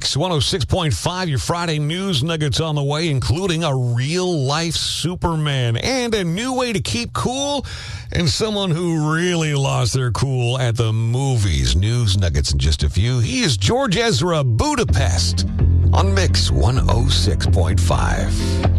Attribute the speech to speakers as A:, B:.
A: Mix 106.5, your Friday news nuggets on the way, including a real-life Superman and a new way to keep cool, and someone who really lost their cool at the movies. News nuggets in just a few. He is George Ezra Budapest on Mix 106.5.